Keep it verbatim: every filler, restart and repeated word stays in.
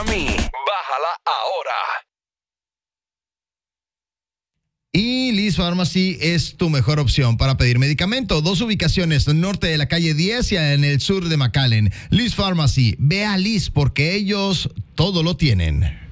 mí. Bájala ahora. Y Liz Pharmacy es tu mejor opción para pedir medicamento. Dos ubicaciones, norte de la calle diez y en el sur de McAllen. Liz Pharmacy, ve a Liz porque ellos todo lo tienen.